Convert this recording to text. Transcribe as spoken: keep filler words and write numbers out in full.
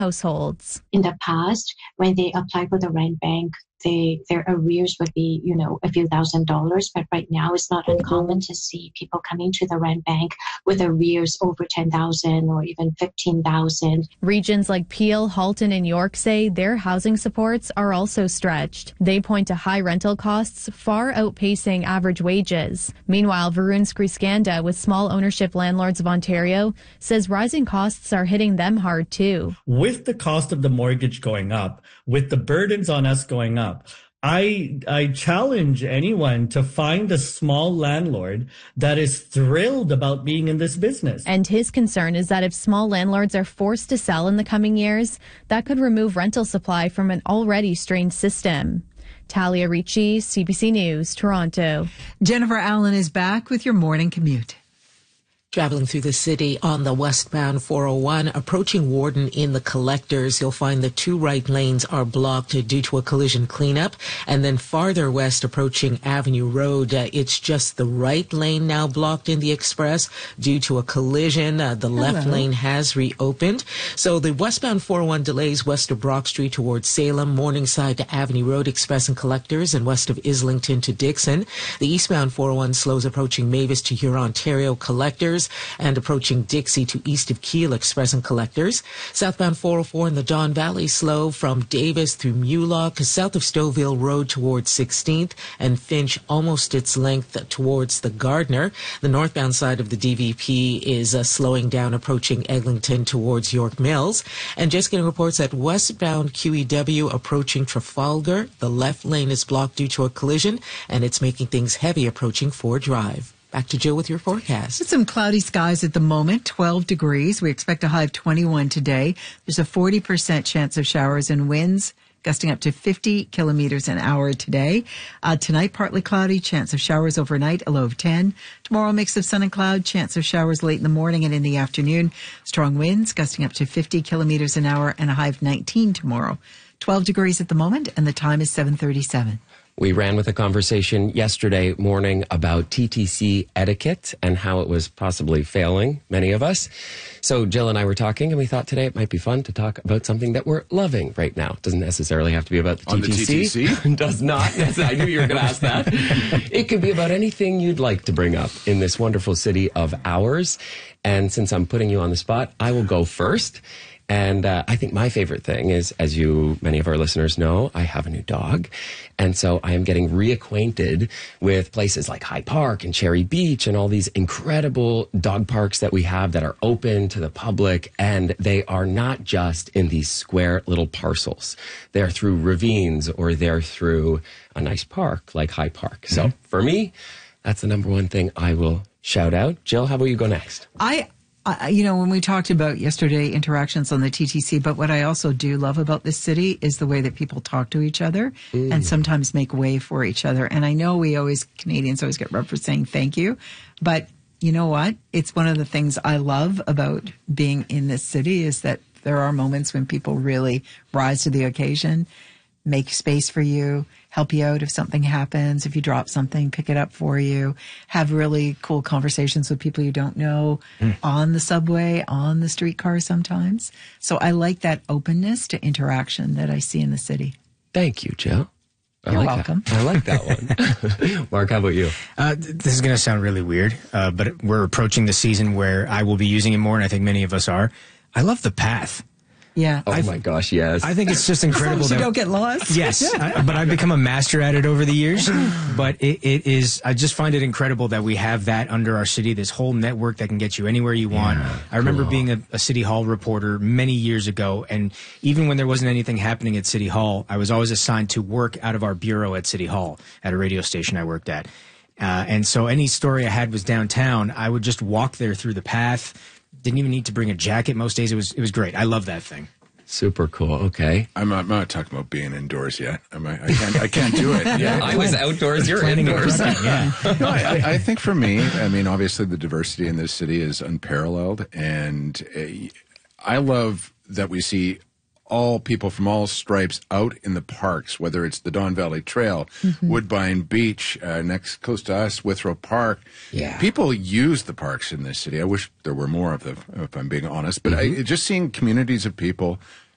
households. In the past, when they apply for the rent bank, they, their arrears would be, you know, a few thousand dollars. But right now, it's not uncommon to see people coming to the rent bank with arrears over ten thousand or even fifteen thousand. Regions like Peel, Halton, and York say their housing supports are also stretched. They point to high rental costs far outpacing average wages. Meanwhile, Varun Skriscanda with Small Ownership Landlords of Ontario says rising costs are hitting them hard too. With the cost of the mortgage going up, with the burdens on us going up, I I challenge anyone to find a small landlord that is thrilled about being in this business. And his concern is that if small landlords are forced to sell in the coming years, that could remove rental supply from an already strained system. Talia Ricci, C B C News, Toronto. Jennifer Allen is back with your morning commute. Traveling through the city on the westbound four oh one, approaching Warden in the Collectors, you'll find the two right lanes are blocked due to a collision cleanup. And then farther west, approaching Avenue Road, uh, it's just the right lane now blocked in the Express due to a collision. Uh, the Hello. left lane has reopened. So the westbound four oh one delays west of Brock Street towards Salem, Morningside to Avenue Road, Express and Collectors, and west of Islington to Dixon. The eastbound four oh one slows approaching Mavis to Huron, Ontario, Collectors, and approaching Dixie to east of Kiel, Express and Collectors. Southbound four oh four in the Don Valley slow from Davis through Mulock, south of Stouffville Road towards sixteenth, and Finch almost its length towards the Gardner. The northbound side of the D V P is uh, slowing down approaching Eglinton towards York Mills. And just getting reports that westbound Q E W approaching Trafalgar, the left lane is blocked due to a collision, and it's making things heavy approaching Ford Drive. Back to Jill with your forecast. Some cloudy skies at the moment, twelve degrees. We expect a high of twenty-one today. There's a forty percent chance of showers and winds gusting up to fifty kilometers an hour today. Uh, tonight, partly cloudy, chance of showers overnight, a low of ten. Tomorrow, mix of sun and cloud, chance of showers late in the morning and in the afternoon. Strong winds gusting up to fifty kilometers an hour and a high of nineteen tomorrow. twelve degrees at the moment, and the time is seven thirty-seven. We ran with a conversation yesterday morning about T T C etiquette and how it was possibly failing many of us. So Jill and I were talking, and we thought today it might be fun to talk about something that we're loving right now. Doesn't necessarily have to be about the On T T C. The T T C? Does not. I knew you were going to ask that. It could be about anything you'd like to bring up in this wonderful city of ours. And since I'm putting you on the spot, I will go first. And uh, I think my favorite thing is, as you, many of our listeners know, I have a new dog. And so I am getting reacquainted with places like High Park and Cherry Beach and all these incredible dog parks that we have that are open to the public. And they are not just in these square little parcels. They're through ravines, or they're through a nice park like High Park. So mm-hmm. for me, that's the number one thing I will shout out. Jill, how about you go next? I... Uh, you know, when we talked about yesterday interactions on the T T C, but what I also do love about this city is the way that people talk to each other mm. and sometimes make way for each other. And I know we always, Canadians always get rep for saying thank you, but you know what? It's one of the things I love about being in this city is that there are moments when people really rise to the occasion, make space for you, help you out if something happens, if you drop something, pick it up for you, have really cool conversations with people you don't know mm. on the subway, on the streetcar sometimes. So I like that openness to interaction that I see in the city. Thank you, Jill. I You're like welcome. That. I like that one. Mark, how about you? Uh, this is going to sound really weird, uh, but we're approaching the season where I will be using it more, and I think many of us are. I love the path. Yeah. Oh, I've, my gosh, yes. I think it's just incredible. As long as you that, don't get lost. Yes, I, but I've become a master at it over the years. But it, it is, I just find it incredible that we have that under our city, this whole network that can get you anywhere you want. Yeah, I remember cool. being a, a City Hall reporter many years ago, and even when there wasn't anything happening at City Hall, I was always assigned to work out of our bureau at City Hall, at a radio station I worked at. Uh, and so any story I had was downtown. I would just walk there through the path. Didn't even need to bring a jacket most days. It was it was great. I love that thing. Super cool. Okay. I'm not, I'm not talking about being indoors yet. I'm, I can't. I can't do it. Yeah, I was outdoors. You're indoors. Yeah. No, I, I think for me, I mean, obviously the diversity in this city is unparalleled, and uh, I love that we see all people from all stripes out in the parks, whether it's the Don Valley Trail, mm-hmm. Woodbine Beach, uh, next close to us, Withrow Park. Yeah. People use the parks in this city. I wish there were more of them, if I'm being honest. But mm-hmm. I, just seeing communities of people